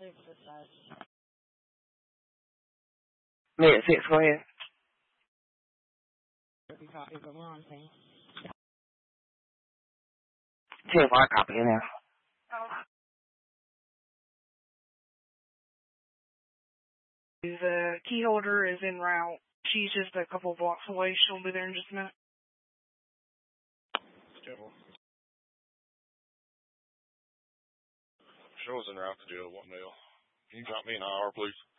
Minute 6, go ahead. 10-5, copy it now. The key holder is en route. She's just a couple blocks away. She'll be there in just a minute. Careful. Show's en route to jail, 1 male. Can you drop me an IR, please?